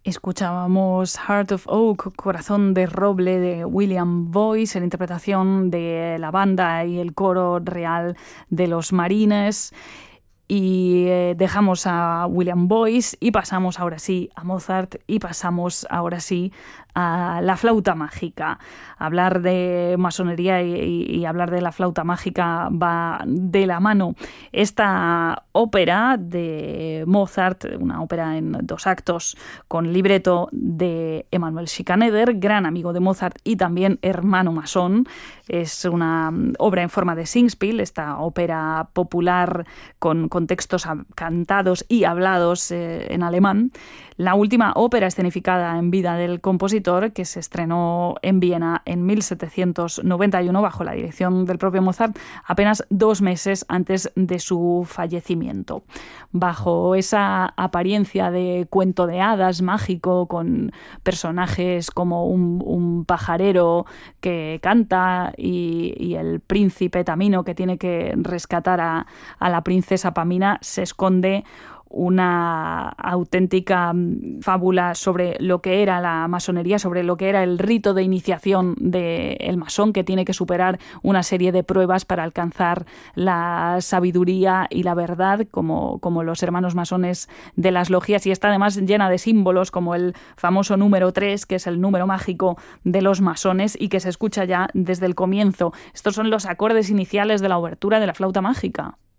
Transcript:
Escuchábamos Heart of Oak, Corazón de Roble de William Boyce, en interpretación de la banda y el coro real de los Marines. Y dejamos a William Boyce y pasamos ahora sí a Mozart y pasamos ahora sí a la flauta mágica. Hablar de masonería y hablar de la flauta mágica va de la mano. Esta ópera de Mozart, una ópera en 2 actos con libreto de Emanuel Schikaneder, gran amigo de Mozart y también hermano masón. Es una obra en forma de Singspiel, esta ópera popular con textos cantados y hablados en alemán. La última ópera escenificada en vida del compositor, que se estrenó en Viena en 1791 bajo la dirección del propio Mozart, apenas 2 meses antes de su fallecimiento. Bajo esa apariencia de cuento de hadas mágico, con personajes como un pajarero que canta y el príncipe Tamino que tiene que rescatar a la princesa Pamina, se esconde una auténtica fábula sobre lo que era la masonería, sobre lo que era el rito de iniciación del masón, que tiene que superar una serie de pruebas para alcanzar la sabiduría y la verdad, como los hermanos masones de las logias, y está además llena de símbolos como el famoso número 3, que es el número mágico de los masones y que se escucha ya desde el comienzo. Estos son los acordes iniciales de la obertura de la flauta mágica.